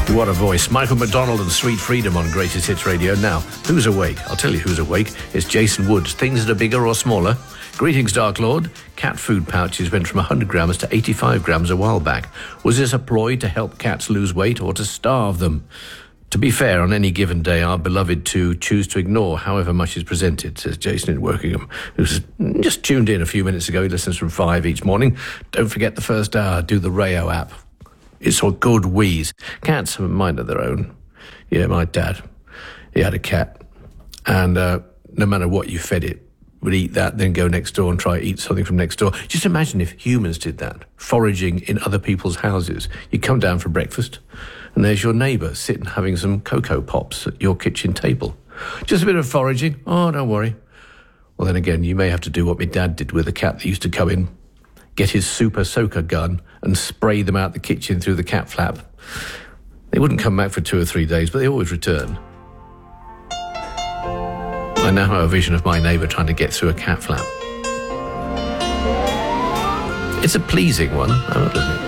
What a voice. Michael McDonald and Sweet Freedom on Greatest Hits Radio. Now, who's awake? I'll tell you who's awake. It's Jason Woods. Things that are bigger or smaller. Greetings, Dark Lord. Cat food pouches went from 100 grams to 85 grams a while back. Was this a ploy to help cats lose weight or to starve them? To be fair, on any given day, our beloved two choose to ignore however much is presented, says Jason in Workingham, who's just tuned in a few minutes ago. He listens from 5 each morning. Don't forget the first hour. Do the Rayo app. It's a good wheeze. Cats have a mind of their own. Yeah, my dad, he had a cat. And no matter what you fed it, would eat that, then go next door and try to eat something from next door. Just imagine if humans did that, foraging in other people's houses. You come down for breakfast, and there's your neighbour sitting having some Cocoa Pops at your kitchen table. Just a bit of foraging. Oh, don't worry. Well, then again, you may have to do what my dad did with a cat that used to come in, get his super soaker gun and spray them out the kitchen through the cat flap. They wouldn't come back for 2 or 3 days, but they always return. I now have a vision of my neighbour trying to get through a cat flap. It's a pleasing one, I don't know.